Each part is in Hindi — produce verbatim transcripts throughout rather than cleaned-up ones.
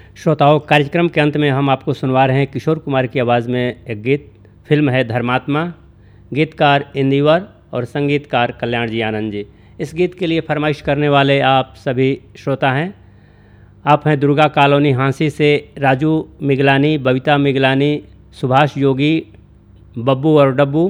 श्रोताओं, कार्यक्रम के अंत में हम आपको सुनवा रहे हैं किशोर कुमार की आवाज़ में एक गीत। फिल्म है धर्मात्मा, गीतकार इंदिवर और संगीतकार कल्याण जी आनंद जी। इस गीत के लिए फरमाइश करने वाले आप सभी श्रोता हैं। आप हैं दुर्गा कॉलोनी हांसी से राजू मिगलानी, बबीता मिगलानी, सुभाष योगी, बब्बू और डब्बू,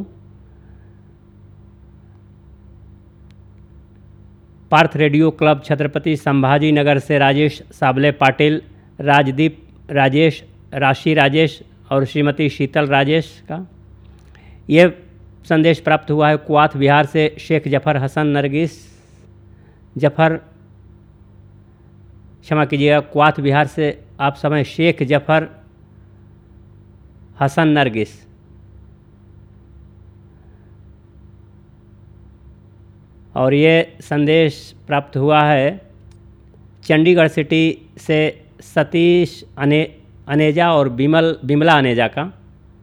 पार्थ रेडियो क्लब छत्रपति संभाजी नगर से राजेश साबले पाटिल, राजदीप राजेश, राशि राजेश और श्रीमती शीतल राजेश का ये संदेश प्राप्त हुआ है। कुआथ बिहार से शेख जफ़र हसन नरगिस, जफ़र क्षमा कीजिएगा, कुआथ बिहार से आप समय शेख जफ़र हसन नरगिस। और ये संदेश प्राप्त हुआ है चंडीगढ़ सिटी से सतीश अने अनेजा और बिमल बिमला अनेजा का।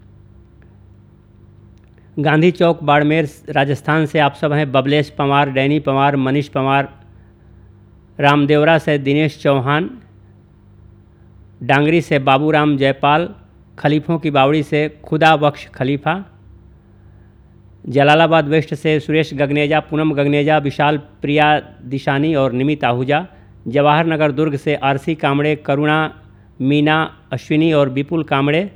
गांधी चौक बाड़मेर राजस्थान से आप सब हैं बबलेश पंवार, डैनी पंवार, मनीष पंवार। रामदेवरा से दिनेश चौहान, डांगरी से बाबूराम जयपाल, खलीफों की बावड़ी से खुदा बख्श खलीफा। जलालाबाद वेस्ट से सुरेश गगनेजा, पूनम गगनेजा, विशाल प्रिया दिशानी और निमित आहूजा। जवाहर नगर दुर्ग से आरसी कामड़े, करुणा, मीना, अश्विनी और विपुल कामड़े।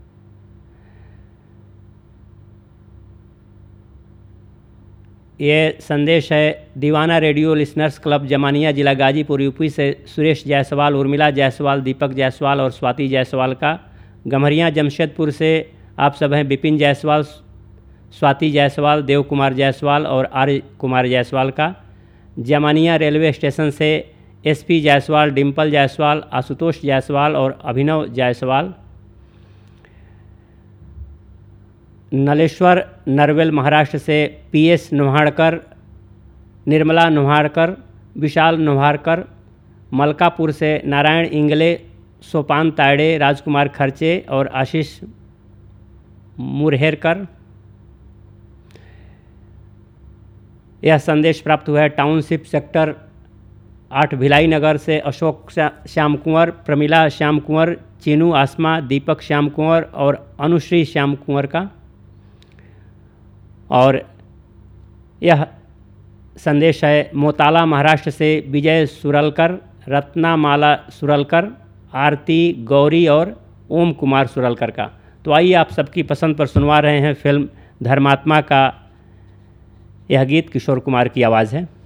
ये संदेश है दीवाना रेडियो लिसनर्स क्लब जमानिया, जिला गाजीपुर, यूपी से सुरेश जायसवाल, उर्मिला जायसवाल, दीपक जायसवाल और स्वाति जायसवाल का। गम्हरिया जमशेदपुर से आप सब हैं विपिन जायसवाल, स्वाति जायसवाल, देव कुमार जायसवाल और आर्य कुमार जायसवाल का। जमानिया रेलवे स्टेशन से एसपी जायसवाल, डिम्पल जायसवाल, आशुतोष जायसवाल और अभिनव जायसवाल। नलेश्वर नरवेल महाराष्ट्र से पीएस नोहाड़कर, निर्मला नोहाड़कर, विशाल नोहाड़कर। मलकापुर से नारायण इंगले, सोपान तायड़े, राजकुमार खर्चे और आशीष मुरहेरकर। यह संदेश प्राप्त हुआ है टाउनशिप सेक्टर आठ भिलाई नगर से अशोक श्याम कुंवर, प्रमिला श्याम कुंवर, चीनू आसमा, दीपक श्याम कुंवर और अनुश्री श्याम कुंवर का। और यह संदेश है मोताला महाराष्ट्र से विजय सुरलकर, रत्नामाला सुरलकर, आरती गौरी और ओम कुमार सुरलकर का। तो आइए आप सबकी पसंद पर सुनवा रहे हैं फिल्म धर्मात्मा का यह गीत। किशोर कुमार की आवाज़ है।